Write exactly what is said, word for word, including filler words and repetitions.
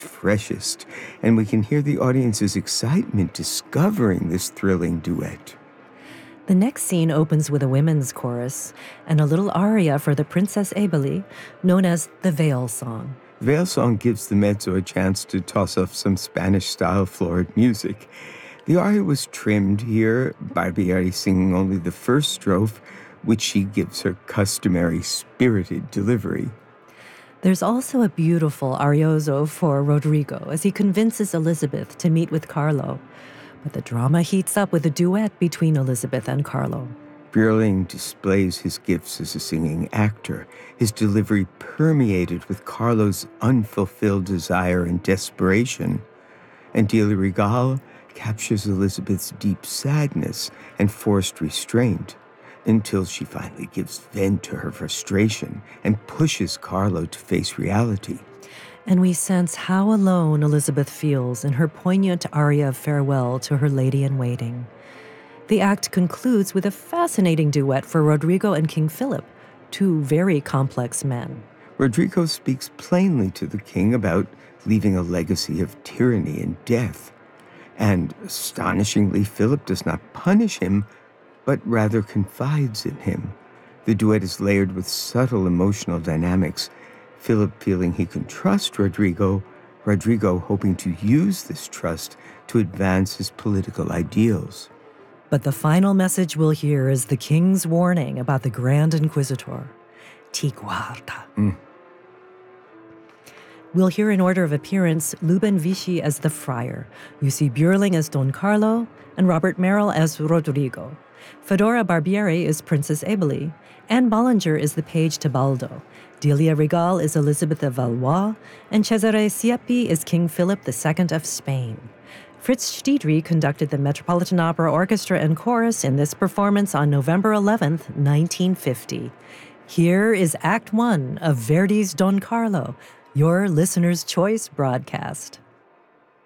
freshest, and we can hear the audience's excitement discovering this thrilling duet. The next scene opens with a women's chorus and a little aria for the Princess Eboli, known as the Veil Song. Veil Song gives the mezzo a chance to toss off some Spanish-style florid music. The aria was trimmed here, Barbieri singing only the first strophe, which she gives her customary spirited delivery. There's also a beautiful arioso for Rodrigo as he convinces Elizabeth to meet with Carlo. But the drama heats up with a duet between Elizabeth and Carlo. Bierling displays his gifts as a singing actor, his delivery permeated with Carlo's unfulfilled desire and desperation. And De la Regal captures Elizabeth's deep sadness and forced restraint until she finally gives vent to her frustration and pushes Carlo to face reality. And we sense how alone Elizabeth feels in her poignant aria of farewell to her lady-in-waiting. The act concludes with a fascinating duet for Rodrigo and King Philip, two very complex men. Rodrigo speaks plainly to the king about leaving a legacy of tyranny and death. And astonishingly, Philip does not punish him, but rather confides in him. The duet is layered with subtle emotional dynamics, Philip feeling he can trust Rodrigo, Rodrigo hoping to use this trust to advance his political ideals. But the final message we'll hear is the king's warning about the Grand Inquisitor. Ti guarda. Mm. We'll hear in order of appearance Luben Vichy as the friar, Jussi Björling as Don Carlo, and Robert Merrill as Rodrigo. Fedora Barbieri is Princess Eboli. Anne Bollinger is the page Tebaldo. Delia Regal is Elizabeth of Valois, and Cesare Siepi is King Philip the Second of Spain. Fritz Stiedry conducted the Metropolitan Opera Orchestra and Chorus in this performance on November eleventh, nineteen fifty. Here is Act One of Verdi's Don Carlo, your listener's choice broadcast.